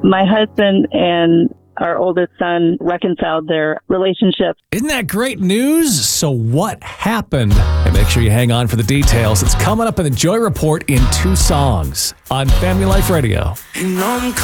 My husband and our oldest son reconciled their relationship. Isn't that great news? So what happened? And make sure you hang on for the details. It's coming up in the Joy Report in 2 songs on Family Life Radio.